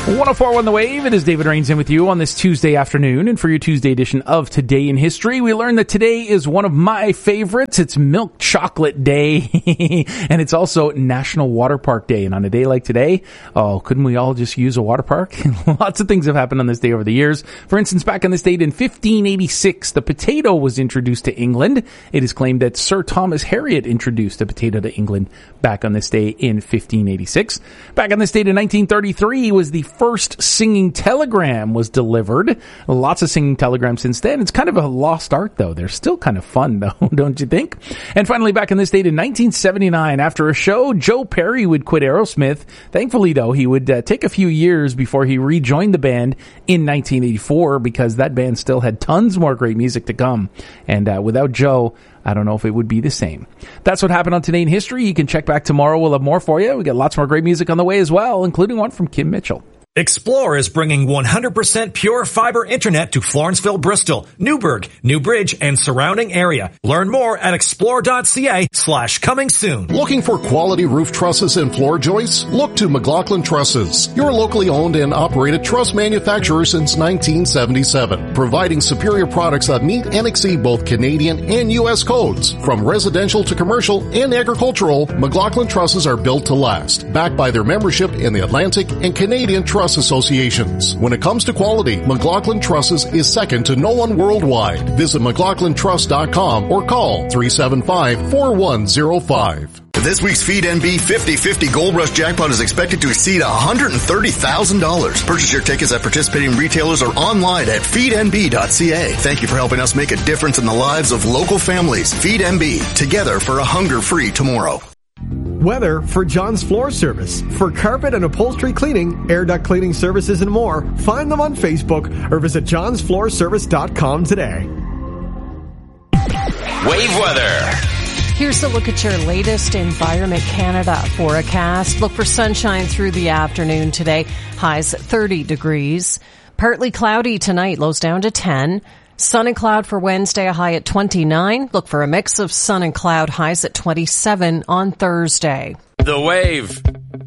104.1 The Wave. It is David Rains in with you on this Tuesday afternoon. And for your Tuesday edition of Today in History, we learned that today is one of my favorites. It's Milk Chocolate Day. And it's also National Water Park Day. And on a day like today, oh, couldn't we all just use a water park? Lots of things have happened on this day over the years. For instance, back on this date in 1586, the potato was introduced to England. It is claimed that Sir Thomas Harriot introduced the potato to England back on this day in 1586. Back on this date in 1933 was the first singing telegram was delivered. Lots of singing telegrams since then. It's kind of a lost art, though. They're still kind of fun, though, don't you think? And finally, back in this date in 1979, after a show, Joe Perry would quit Aerosmith. Thankfully, though, he would take a few years before he rejoined the band in 1984 because that band still had tons more great music to come. And without Joe, I don't know if it would be the same. That's what happened on Today in History. You can check back tomorrow. We'll have more for you. We got lots more great music on the way as well, including one from Kim Mitchell. Explore is bringing 100% pure fiber internet to Florenceville, Bristol, Newburgh, New Bridge, and surrounding area. Learn more at explore.ca/coming soon. Looking for quality roof trusses and floor joists? Look to McLaughlin Trusses, your locally owned and operated truss manufacturer since 1977, providing superior products that meet and exceed both Canadian and U.S. codes. From residential to commercial and agricultural, McLaughlin Trusses are built to last, backed by their membership in the Atlantic and Canadian Truss Associations. When it comes to quality, McLaughlin Trusses is second to no one worldwide. Visit McLaughlinTruss.com or call 375-4105. This week's Feed NB 50/50 Gold Rush Jackpot is expected to exceed $130,000. Purchase your tickets at participating retailers or online at feednb.ca. Thank you for helping us make a difference in the lives of local families. Feed NB, together for a hunger-free tomorrow. Weather for John's Floor Service. For carpet and upholstery cleaning, air duct cleaning services, and more, find them on Facebook or visit johnsfloorservice.com today. Wave weather. Here's a look at your latest Environment Canada forecast. Look for sunshine through the afternoon today. Highs 30 degrees. Partly cloudy tonight, lows down to 10. Sun and cloud for Wednesday, a high at 29. Look for a mix of sun and cloud, highs at 27 on Thursday. The Wave.